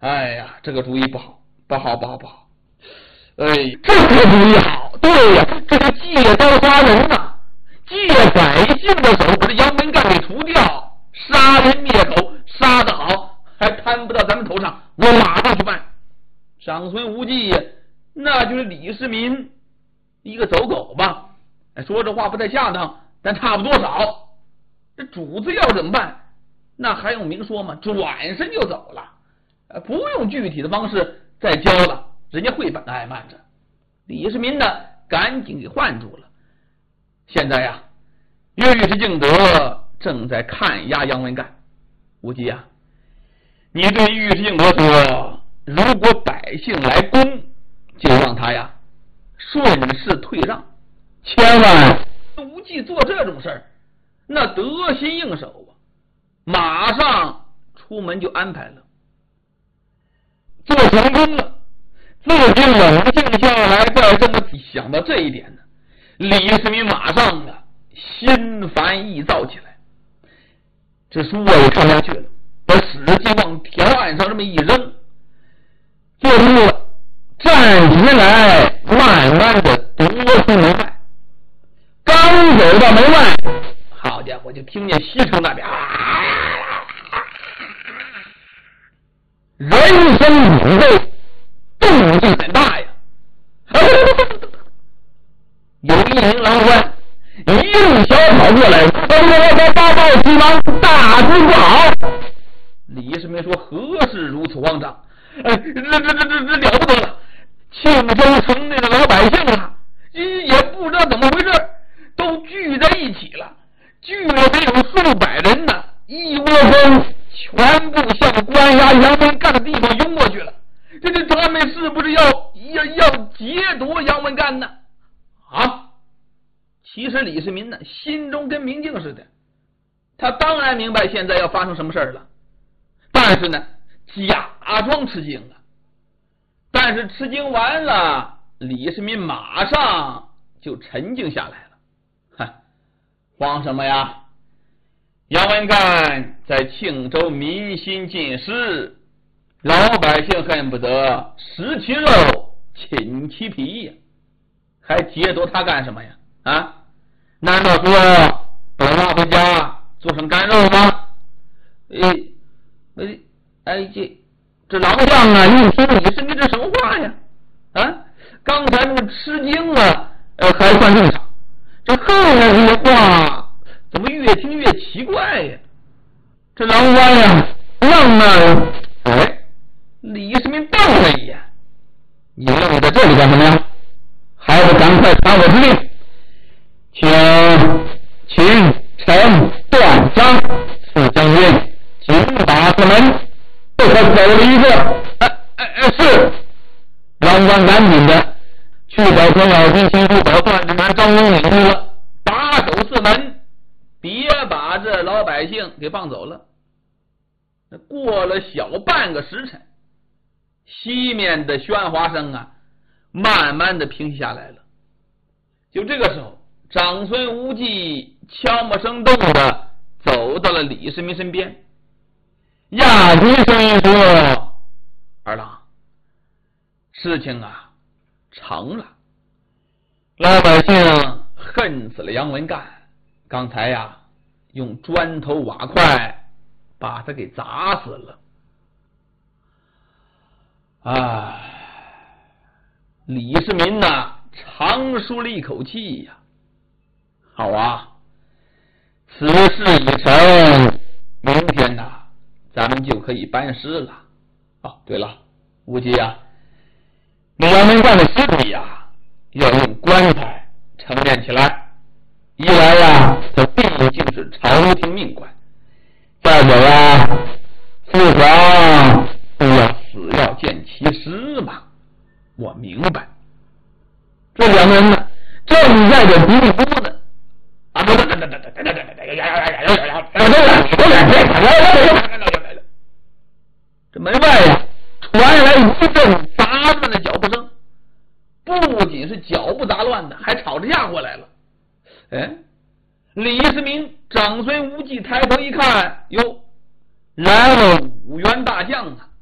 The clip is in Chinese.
哎呀，这个主意不好，不好。哎，这个主意好，对呀，这是借刀杀人呐，借百姓的手把这杨文干给除掉，杀人灭口，杀得好，还摊不到咱们头上，我马上去办。长孙无忌呀，那就是李世民一个走狗吧，说这话不太恰当，但差不多少。这主子要怎么办？那还用明说吗？转身就走了，不用具体的方式再教了，人家会办。哎，慢着，李世民呢，赶紧给唤住了。现在呀，尉迟敬德正在看押杨文干。无忌啊，你对尉迟敬德说，如果百姓来攻，就让他呀顺势退让，千万无忌做这种事儿，那得心应手啊，马上出门就安排了。做成功了，自己冷静下来，再这么想到这一点呢，李世民马上啊心烦意躁起来。这书我也看下去了，把史记往条案上这么一扔，做出了站起来，慢慢的踱出门外。刚走到门外，好家伙，就听见西城那边人声鼎沸，动静很大呀。有一名郎官一路小跑过来，报告齐王，大事不好。李世民说：何事如此慌张？这了不得了！庆州城内的老百姓啊，也不知道怎么回事，都聚在一起了，聚了得有数百人呢，一窝蜂全部向关押杨文干的地方涌过去了。他们是不是要劫夺杨文干呢？啊！其实李世民呢，心中跟明镜似的，他当然明白现在要发生什么事了，但是呢，假装吃惊了。但是吃惊完了，李世民马上就沉静下来了。慌什么呀？杨文干在庆州民心尽失，老百姓恨不得食其肉，寝其皮呀，还劫夺他干什么呀？啊？难道说把他回家做成干肉吗？这郎将啊，一听李世民这什么话呀？刚才那个吃惊啊，还算正常，这后来这些话怎么越听越奇怪呀？这郎官呀，愣了。李世民瞪了一眼：你愣在这里干什么呀？还不赶快传我之令，请秦、陈、段、张四将军紧把四门，不可走了一个。是。郎官赶紧的去找程咬金、秦叔宝、段志南、张荣领去了，把守四门，别把这老百姓给放走了。过了小半个时辰，西面的喧哗声啊，慢慢的平息下来了。就这个时候，长孙无忌悄没声动的走到了李世民身边，压低声音说：二郎，事情啊成了，老百姓恨死了杨文干，刚才呀用砖头瓦块把他给砸死了。李世民呐长舒了一口气呀。好啊，此事已成，明天呐咱们就可以班师了。对了，无忌啊，你杨文干的尸体呀要用棺材沉淀起来，一来呀这毕竟是朝廷命官，再者呀父皇不要死要见其尸嘛。我明白。这两个人呢正在这嘀嘀咕咕的这门外呀传来一阵杂乱的脚步声，不仅是脚步杂乱的，还吵着架过来了。李世民、长孙无忌抬头一看，哟，来了5员大将啊！